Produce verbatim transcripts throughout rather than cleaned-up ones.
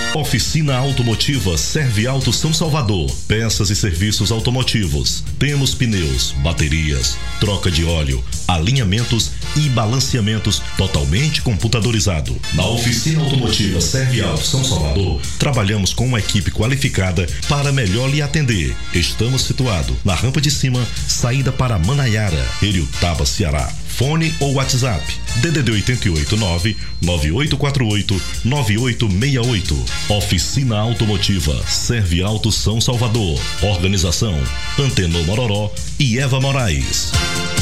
Oficina Automotiva Serve Auto São Salvador. Peças e serviços automotivos. Temos pneus, baterias, troca de óleo, alinhamentos e balanceamentos totalmente computadorizado. Na Oficina Automotiva Serve Auto São Salvador, trabalhamos com uma equipe qualificada para melhor lhe atender. Estamos situados na Rampa de Cima, saída para Manaiara, Heriutaba, Ceará. Fone ou WhatsApp D D D oito oito nove, nove oito quatro oito, nove oito seis oito. Oficina Automotiva Serve Auto São Salvador. Organização Antenor Mororó e Eva Moraes.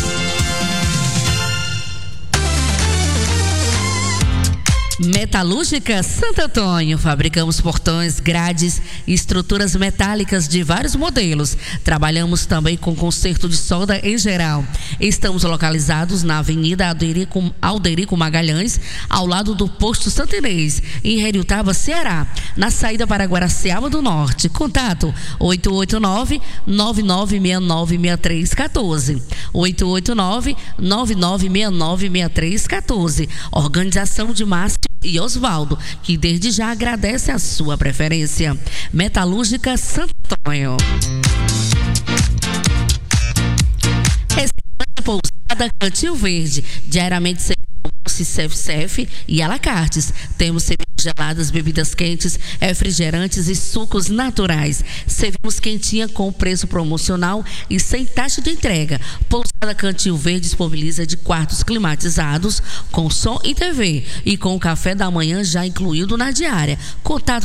Metalúrgica Santo Antônio. Fabricamos portões, grades e estruturas metálicas de vários modelos. Trabalhamos também com conserto de solda em geral. Estamos localizados na Avenida Alderico, Alderico Magalhães, ao lado do Posto Santo Inês, em Heriutaba, Ceará, na saída para Guaraciaba do Norte. Contato oito oito nove, nove nove seis nove, seis três um quatro. oito oito nove, nove nove seis nove, seis três um quatro. Organização de Márcio e Osvaldo, que desde já agradece a sua preferência. Metalúrgica Santo Antônio. Restaurante Pousada Cantil Verde, diariamente serviço self-service e alacartes. Temos cervejas geladas, bebidas quentes, refrigerantes e sucos naturais. Servimos quentinha com preço promocional e sem taxa de entrega. Pousada Cantil Verde disponibiliza de quartos climatizados com som e T V e com o café da manhã já incluído na diária. Contato